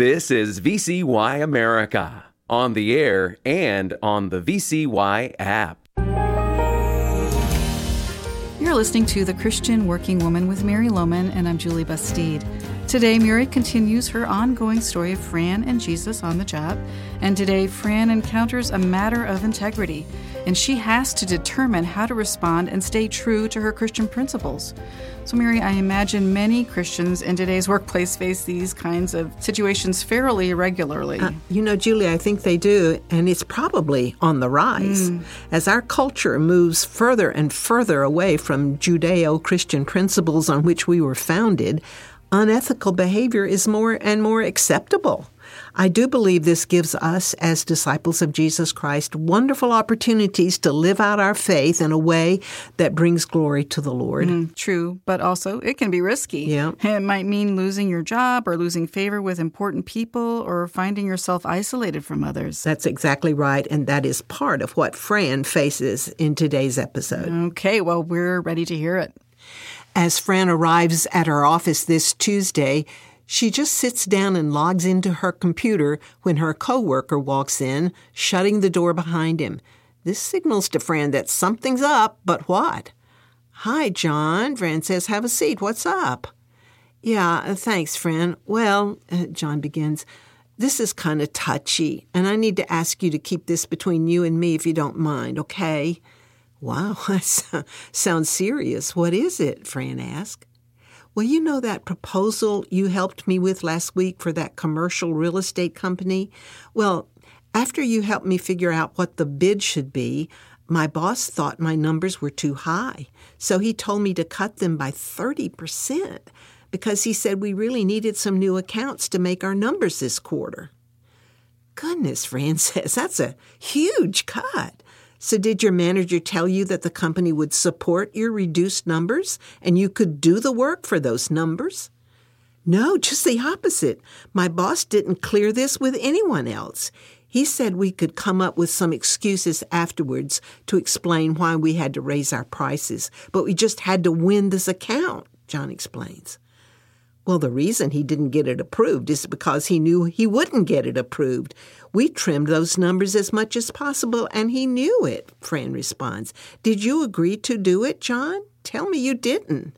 This is VCY America, on the air and on the VCY app. You're listening to The Christian Working Woman with Mary Lohman, and I'm Julie Bastide. Today, Mary continues her ongoing story of Fran and Jesus on the job, and today, Fran encounters a matter of integrity, and she has to determine how to respond and stay true to her Christian principles. So, Mary, I imagine many Christians in today's workplace face these kinds of situations fairly regularly. Julie, I think they do, and it's probably on the rise. As our culture moves further and further away from Judeo-Christian principles on which we were founded, unethical behavior is more and more acceptable. I do believe this gives us, as disciples of Jesus Christ, wonderful opportunities to live out our faith in a way that brings glory to the Lord. True, but also it can be risky. Yeah. It might mean losing your job or losing favor with important people or finding yourself isolated from others. That's exactly right, and that is part of what Fran faces in today's episode. Okay, well, we're ready to hear it. As Fran arrives at her office this Tuesday, she just sits down and logs into her computer when her coworker walks in, shutting the door behind him. This signals to Fran that something's up, but what? "Hi, John," Fran says. "Have a seat. What's up?" "Yeah, thanks, Fran. Well," John begins, "this is kind of touchy, and I need to ask you to keep this between you and me if you don't mind, okay?" "Wow, that sounds serious. What is it?" Fran asked. "Well, you know that proposal you helped me with last week for that commercial real estate company? Well, after you helped me figure out what the bid should be, my boss thought my numbers were too high, so he told me to cut them by 30% because he said we really needed some new accounts to make our numbers this quarter." "Goodness," Fran says, "that's a huge cut. So did your manager tell you that the company would support your reduced numbers and you could do the work for those numbers?" "No, just the opposite. My boss didn't clear this with anyone else. He said we could come up with some excuses afterwards to explain why we had to raise our prices, but we just had to win this account," John explains. "Well, the reason he didn't get it approved is because he knew he wouldn't get it approved. We trimmed those numbers as much as possible, and he knew it," Fran responds. "Did you agree to do it, John? Tell me you didn't."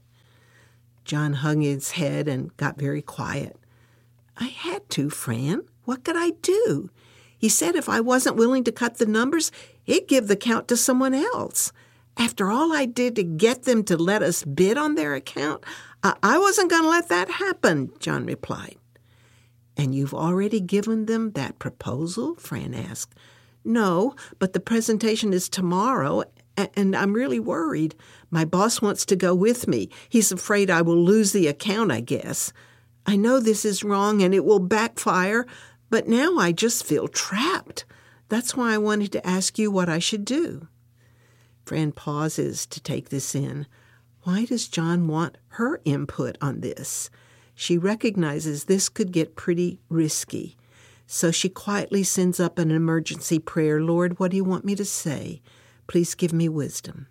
John hung his head and got very quiet. "I had to, Fran. What could I do? He said if I wasn't willing to cut the numbers, he'd give the count to someone else. After all I did to get them to let us bid on their account, I wasn't going to let that happen," John replied. "And you've already given them that proposal?" Fran asked. "No, but the presentation is tomorrow, and I'm really worried. My boss wants to go with me. He's afraid I will lose the account, I guess. I know this is wrong and it will backfire, but now I just feel trapped. That's why I wanted to ask you what I should do." Fran pauses to take this in. Why does John want her input on this? She recognizes this could get pretty risky. So she quietly sends up an emergency prayer. "Lord, what do you want me to say? Please give me wisdom."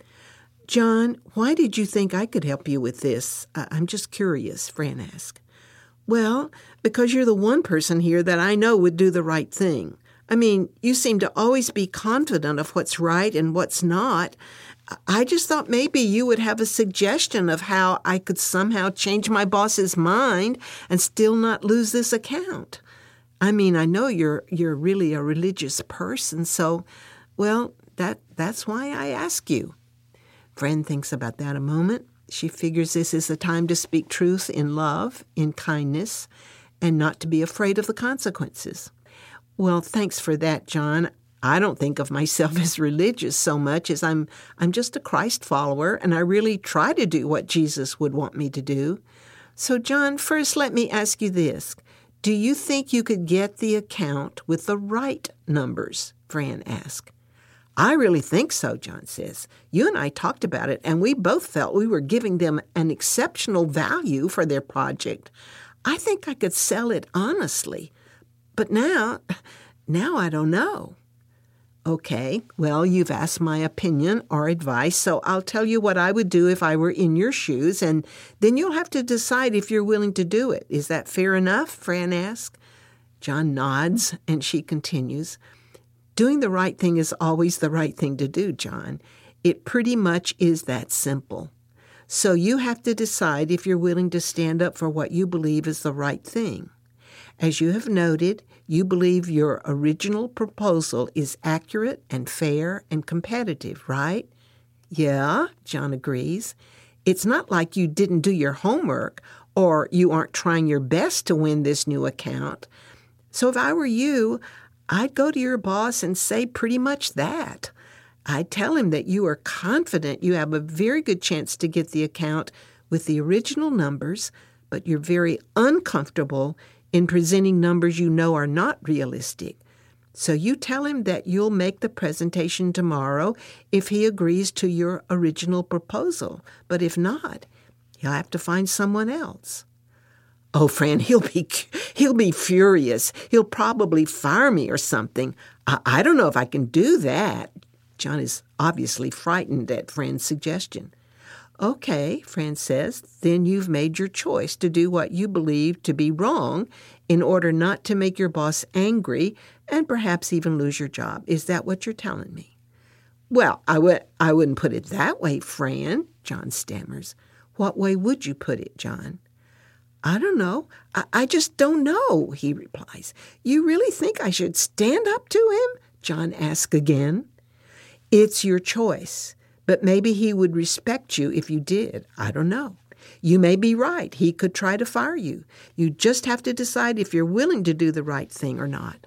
"John, why did you think I could help you with this? I'm just curious," Fran asked. "Well, because you're the one person here that I know would do the right thing. I mean, you seem to always be confident of what's right and what's not. I just thought maybe you would have a suggestion of how I could somehow change my boss's mind and still not lose this account. I mean, I know you're really a religious person, so, well, that's why I ask you." Fran thinks about that a moment. She figures this is the time to speak truth in love, in kindness, and not to be afraid of the consequences. "Well, thanks for that, John. I don't think of myself as religious so much as I'm just a Christ follower, and I really try to do what Jesus would want me to do. So, John, first let me ask you this. Do you think you could get the account with the right numbers?" Fran asked. "I really think so," John says. "You and I talked about it, and we both felt we were giving them an exceptional value for their project. I think I could sell it honestly. But now I don't know." "Okay, well, you've asked my opinion or advice, so I'll tell you what I would do if I were in your shoes, and then you'll have to decide if you're willing to do it. Is that fair enough?" Fran asked. John nods, and she continues, "Doing the right thing is always the right thing to do, John. It pretty much is that simple. So you have to decide if you're willing to stand up for what you believe is the right thing. As you have noted, you believe your original proposal is accurate and fair and competitive, right?" "Yeah," John agrees. "It's not like you didn't do your homework or you aren't trying your best to win this new account. So if I were you, I'd go to your boss and say pretty much that. I'd tell him that you are confident you have a very good chance to get the account with the original numbers, but you're very uncomfortable in presenting numbers you know are not realistic. So you tell him that you'll make the presentation tomorrow if he agrees to your original proposal. But if not, you'll have to find someone else." "Oh, Fran, he'll be furious. He'll probably fire me or something. I don't know if I can do that." John is obviously frightened at Fran's suggestion. "Okay," Fran says, "then you've made your choice to do what you believe to be wrong in order not to make your boss angry and perhaps even lose your job. Is that what you're telling me?" "Well, I wouldn't put it that way, Fran," John stammers. "What way would you put it, John?" "I don't know. I just don't know," he replies. "You really think I should stand up to him?" John asks again. "It's your choice, but maybe he would respect you if you did. I don't know. You may be right. He could try to fire you. You just have to decide if you're willing to do the right thing or not."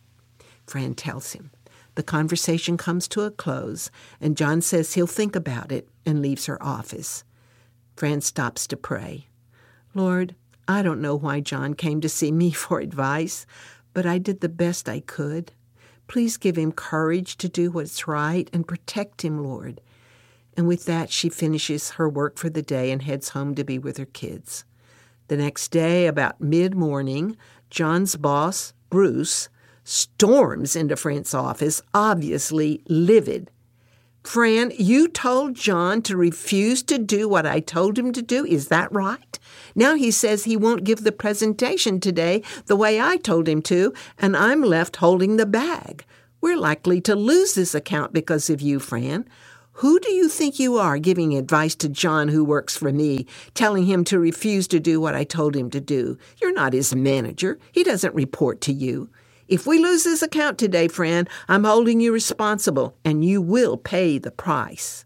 Fran tells him. The conversation comes to a close, and John says he'll think about it and leaves her office. Fran stops to pray. "Lord, I don't know why John came to see me for advice, but I did the best I could. Please give him courage to do what's right and protect him, Lord." And with that, she finishes her work for the day and heads home to be with her kids. The next day, about mid-morning, John's boss, Bruce, storms into Fran's office, obviously livid. "Fran, you told John to refuse to do what I told him to do. Is that right? Now he says he won't give the presentation today the way I told him to, and I'm left holding the bag. We're likely to lose this account because of you, Fran. Who do you think you are giving advice to John, who works for me, telling him to refuse to do what I told him to do? You're not his manager. He doesn't report to you. If we lose this account today, Fran, I'm holding you responsible, and you will pay the price."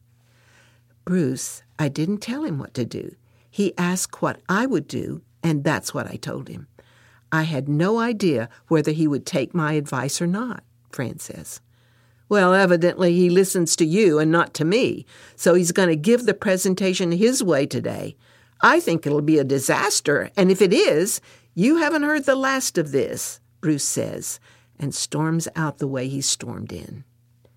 "Bruce, I didn't tell him what to do. He asked what I would do, and that's what I told him. I had no idea whether he would take my advice or not," Fran says. "Well, evidently he listens to you and not to me, so he's going to give the presentation his way today. I think it'll be a disaster, and if it is, you haven't heard the last of this," Bruce says, and storms out the way he stormed in.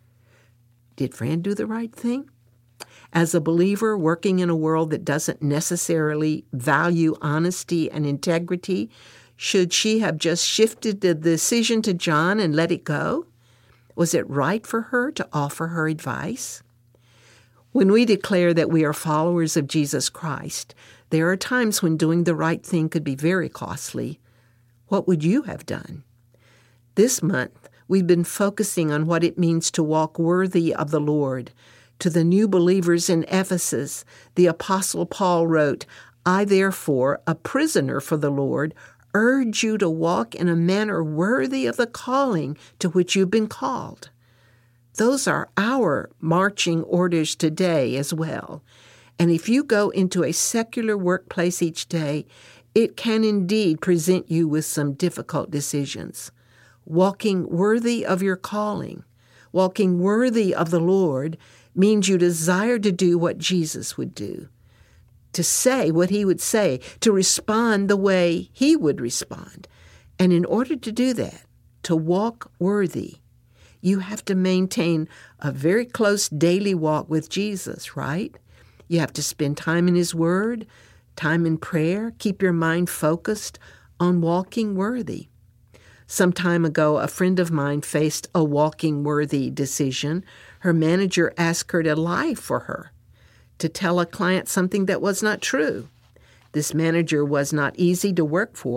Did Fran do the right thing? As a believer working in a world that doesn't necessarily value honesty and integrity, should she have just shifted the decision to John and let it go? Was it right for her to offer her advice? When we declare that we are followers of Jesus Christ, there are times when doing the right thing could be very costly. What would you have done? This month, we've been focusing on what it means to walk worthy of the Lord. To the new believers in Ephesus, the Apostle Paul wrote, "I therefore, a prisoner for the Lord, urge you to walk in a manner worthy of the calling to which you've been called." Those are our marching orders today as well. And if you go into a secular workplace each day, it can indeed present you with some difficult decisions. Walking worthy of your calling, walking worthy of the Lord, means you desire to do what Jesus would do, to say what he would say, to respond the way he would respond. And in order to do that, to walk worthy, you have to maintain a very close daily walk with Jesus, right? You have to spend time in his word, time in prayer, keep your mind focused on walking worthy. Some time ago, a friend of mine faced a walking worthy decision. Her manager asked her to lie for her, to tell a client something that was not true. This manager was not easy to work for,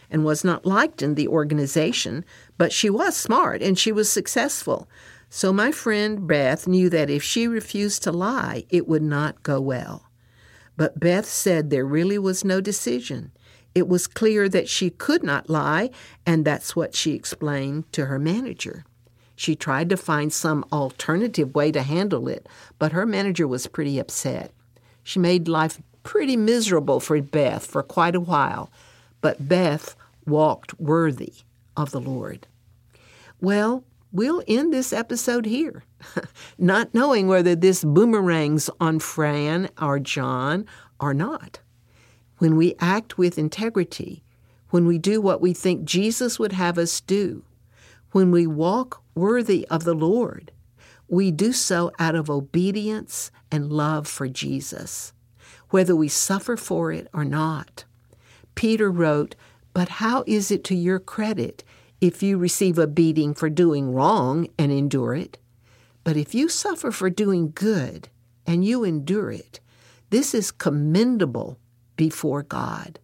and was not liked in the organization, but she was smart and she was successful. So my friend Beth knew that if she refused to lie, it would not go well. But Beth said there really was no decision. It was clear that she could not lie, and that's what she explained to her manager. She tried to find some alternative way to handle it, but her manager was pretty upset. She made life pretty miserable for Beth for quite a while, but Beth walked worthy of the Lord. Well, we'll end this episode here, not knowing whether this boomerangs on Fran or John or not. When we act with integrity, when we do what we think Jesus would have us do, when we walk worthy of the Lord, we do so out of obedience and love for Jesus, whether we suffer for it or not. Peter wrote, "But how is it to your credit if you receive a beating for doing wrong and endure it? But if you suffer for doing good and you endure it, this is commendable before God."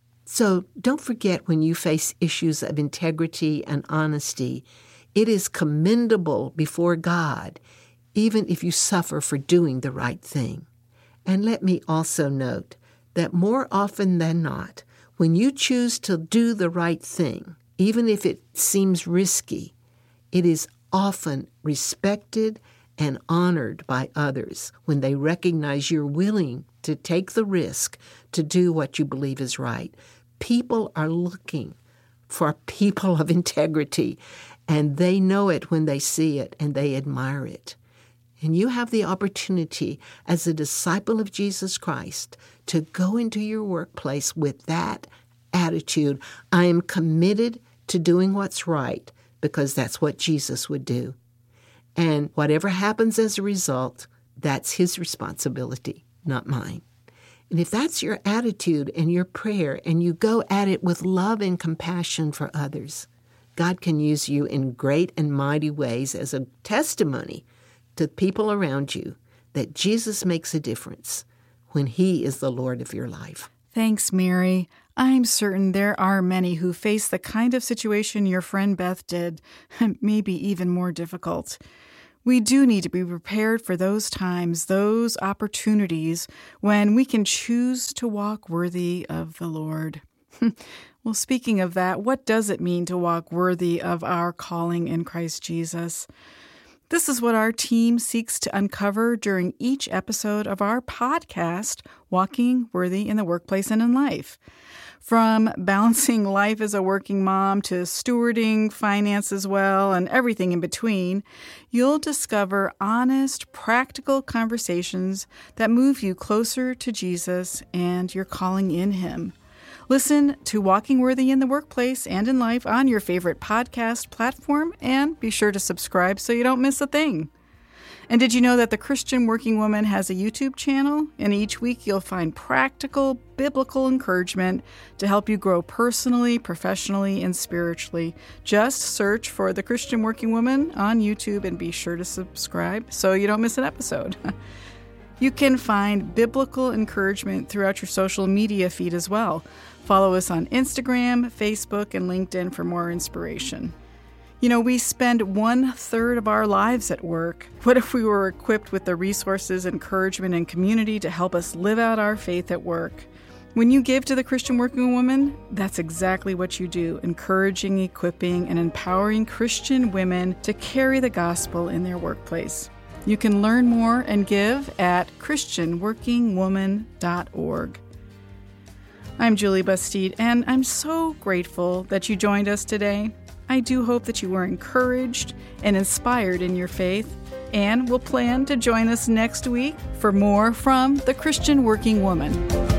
So don't forget, when you face issues of integrity and honesty, it is commendable before God, even if you suffer for doing the right thing. And let me also note that more often than not, when you choose to do the right thing, even if it seems risky, it is often respected and honored by others when they recognize you're willing to take the risk to do what you believe is right. People are looking for people of integrity, and they know it when they see it, and they admire it. And you have the opportunity as a disciple of Jesus Christ to go into your workplace with that attitude. I am committed to doing what's right because that's what Jesus would do. And whatever happens as a result, that's his responsibility, not mine. And if that's your attitude and your prayer, and you go at it with love and compassion for others, God can use you in great and mighty ways as a testimony to people around you that Jesus makes a difference when he is the Lord of your life. Thanks, Mary. I'm certain there are many who face the kind of situation your friend Beth did, maybe even more difficult. We do need to be prepared for those times, those opportunities when we can choose to walk worthy of the Lord. Well, speaking of that, what does it mean to walk worthy of our calling in Christ Jesus? This is what our team seeks to uncover during each episode of our podcast, Walking Worthy in the Workplace and in Life. From balancing life as a working mom to stewarding finances well and everything in between, you'll discover honest, practical conversations that move you closer to Jesus and your calling in him. Listen to Walking Worthy in the Workplace and in Life on your favorite podcast platform, and be sure to subscribe so you don't miss a thing. And did you know that the Christian Working Woman has a YouTube channel? And each week you'll find practical, biblical encouragement to help you grow personally, professionally, and spiritually. Just search for the Christian Working Woman on YouTube and be sure to subscribe so you don't miss an episode. You can find biblical encouragement throughout your social media feed as well. Follow us on Instagram, Facebook, and LinkedIn for more inspiration. You know, we spend 1/3 of our lives at work. What if we were equipped with the resources, encouragement, and community to help us live out our faith at work? When you give to the Christian Working Woman, that's exactly what you do, encouraging, equipping, and empowering Christian women to carry the gospel in their workplace. You can learn more and give at christianworkingwoman.org. I'm Julie Bastide, and I'm so grateful that you joined us today. I do hope that you were encouraged and inspired in your faith, and will plan to join us next week for more from the Christian Working Woman.